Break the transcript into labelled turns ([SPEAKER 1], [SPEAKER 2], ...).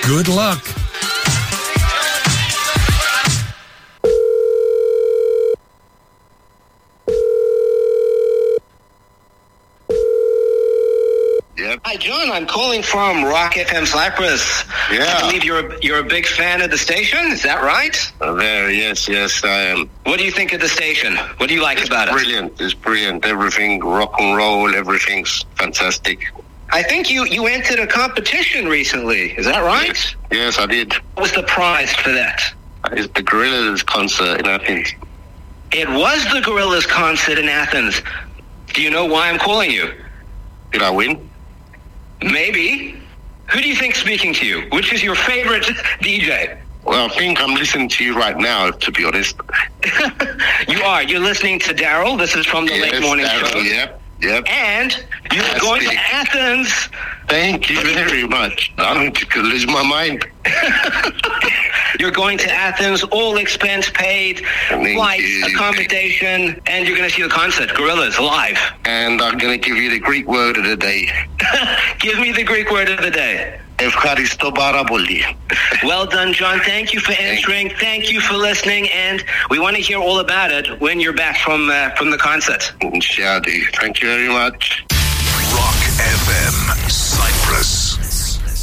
[SPEAKER 1] Good luck.
[SPEAKER 2] Yep. Hi, John. I'm calling from Rock FM Cyprus.
[SPEAKER 3] Yeah.
[SPEAKER 2] I believe you're a big fan of the station. Is that right?
[SPEAKER 3] Yes, I am.
[SPEAKER 2] What do you think of the station? What do you like about it?
[SPEAKER 3] It's brilliant. Everything, rock and roll, everything's fantastic.
[SPEAKER 2] I think you entered a competition recently. Is that right?
[SPEAKER 3] Yes, I did.
[SPEAKER 2] What was the prize for that?
[SPEAKER 3] It's the Gorillaz concert in Athens.
[SPEAKER 2] It was the Gorillaz concert in Athens. Do you know why I'm calling you?
[SPEAKER 3] Did I win?
[SPEAKER 2] Maybe. Who do you think's speaking to you? Which is your favorite DJ?
[SPEAKER 3] Well, I think I'm listening to you right now, to be honest.
[SPEAKER 2] You are. You're listening to Daryl. This is from the Late Morning
[SPEAKER 3] Daryl,
[SPEAKER 2] Show.
[SPEAKER 3] Yep.
[SPEAKER 2] And you're going to Athens.
[SPEAKER 3] Thank you very much. I'm going to lose my mind.
[SPEAKER 2] You're going to Athens, all expense paid, flights, accommodation, and you're going to see the concert, Gorillaz, live.
[SPEAKER 3] And I'm going to give you the Greek word of the day.
[SPEAKER 2] Give me the Greek word of the day.
[SPEAKER 3] Ευχαριστώ πάρα πολύ.
[SPEAKER 2] Well done, John. Thank you for answering. Thank you for listening. And we want to hear all about it when you're back from the concert.
[SPEAKER 3] Thank you very much.
[SPEAKER 1] Rock FM